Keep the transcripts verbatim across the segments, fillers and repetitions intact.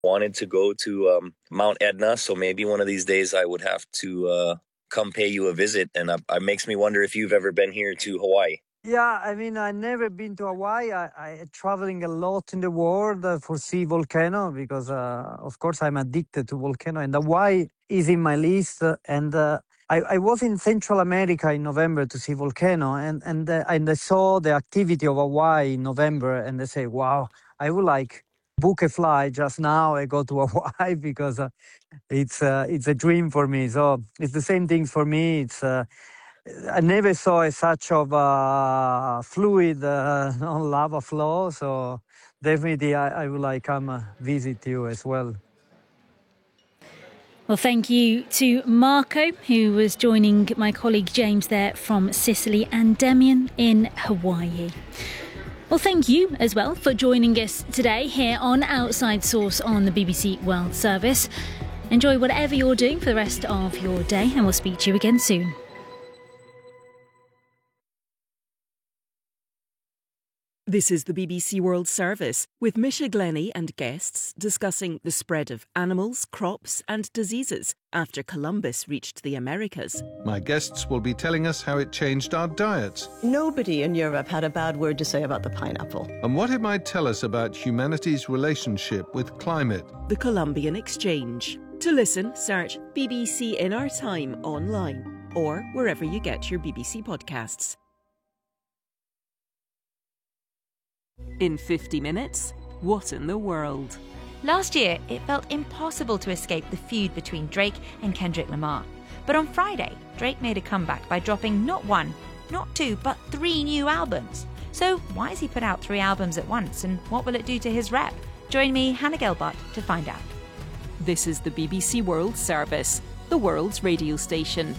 wanted to go to um, Mount Etna, so maybe one of these days I would have to uh, come pay you a visit. And uh, it makes me wonder if you've ever been here to Hawaii. Yeah, I mean, I've never been to Hawaii. I, I traveling a lot in the world uh, for see volcano because, uh, of course, I'm addicted to volcano, and Hawaii is in my list. Uh, and uh, I, I was in Central America in November to see volcano, and and uh, and I saw the activity of Hawaii in November, and I say, wow, I would like book a flight just now and go to Hawaii because uh, it's uh, it's a dream for me. So it's the same thing for me. It's uh, I never saw a such of a fluid uh, on lava flow, so definitely I, I would like come uh, visit you as well. Well, thank you to Marco, who was joining my colleague James there from Sicily, and Demian in Hawaii. Well, thank you as well for joining us today here on Outside Source on the B B C World Service. Enjoy whatever you're doing for the rest of your day, and we'll speak to you again soon. This is the B B C World Service with Misha Glenny and guests discussing the spread of animals, crops and diseases after Columbus reached the Americas. My guests will be telling us how it changed our diets. Nobody in Europe had a bad word to say about the pineapple. And what it might tell us about humanity's relationship with climate. The Columbian Exchange. To listen, search B B C In Our Time online or wherever you get your B B C podcasts. In fifty minutes, what in the world? Last year, it felt impossible to escape the feud between Drake and Kendrick Lamar. But on Friday, Drake made a comeback by dropping not one, not two, but three new albums. So why has he put out three albums at once, and what will it do to his rep? Join me, Hannah Gelbart, to find out. This is the B B C World Service, the world's radio station.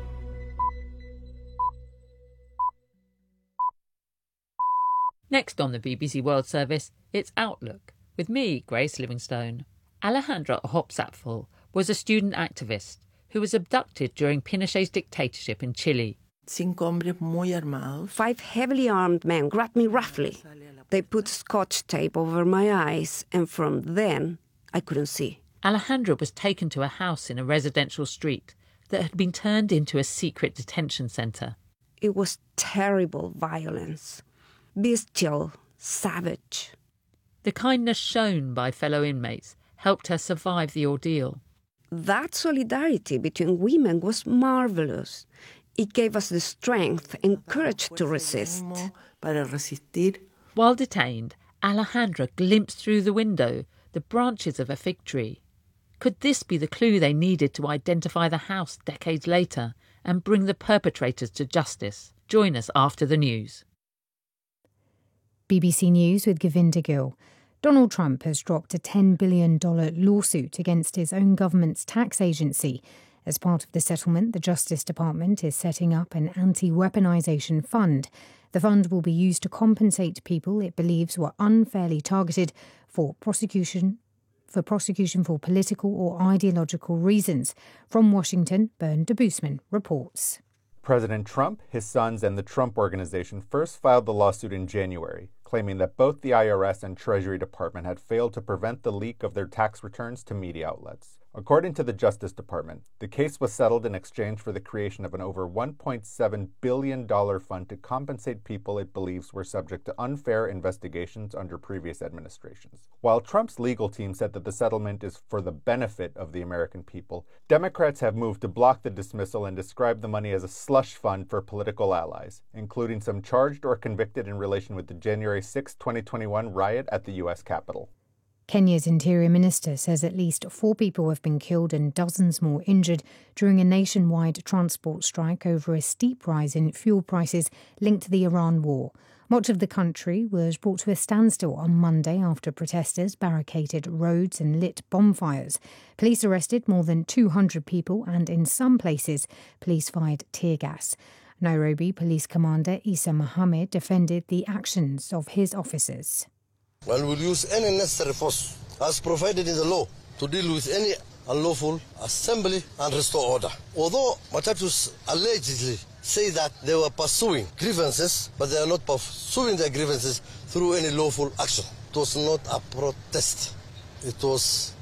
Next on the B B C World Service, it's Outlook, with me, Grace Livingstone. Alejandra Hopsapfel was a student activist who was abducted during Pinochet's dictatorship in Chile. Five heavily armed men grabbed me roughly. They put scotch tape over my eyes, and from then, I couldn't see. Alejandra was taken to a house in a residential street that had been turned into a secret detention centre. It was terrible violence. Bestial, savage. The kindness shown by fellow inmates helped her survive the ordeal. That solidarity between women was marvellous. It gave us the strength and courage to resist. While detained, Alejandra glimpsed through the window the branches of a fig tree. Could this be the clue they needed to identify the house decades later and bring the perpetrators to justice? Join us after the news. B B C News with Govinda Gill. Donald Trump has dropped a ten billion dollars lawsuit against his own government's tax agency. As part of the settlement, the Justice Department is setting up an anti-weaponization fund. The fund will be used to compensate people it believes were unfairly targeted for prosecution for prosecution for political or ideological reasons. From Washington, Bern de Boosman reports. President Trump, his sons, and the Trump Organization first filed the lawsuit in January, claiming that both the I R S and Treasury Department had failed to prevent the leak of their tax returns to media outlets. According to the Justice Department, the case was settled in exchange for the creation of an over one point seven billion dollars fund to compensate people it believes were subject to unfair investigations under previous administrations. While Trump's legal team said that the settlement is for the benefit of the American people, Democrats have moved to block the dismissal and describe the money as a slush fund for political allies, including some charged or convicted in relation with the January sixth, twenty twenty-one riot at the U S Capitol. Kenya's Interior Minister says at least four people have been killed and dozens more injured during a nationwide transport strike over a steep rise in fuel prices linked to the Iran war. Much of the country was brought to a standstill on Monday after protesters barricaded roads and lit bonfires. Police arrested more than two hundred people and in some places police fired tear gas. Nairobi Police Commander Isa Mohammed defended the actions of his officers. And will use any necessary force as provided in the law to deal with any unlawful assembly and restore order. Although Matatus allegedly say that they were pursuing grievances, but they are not pursuing their grievances through any lawful action. It was not a protest. It was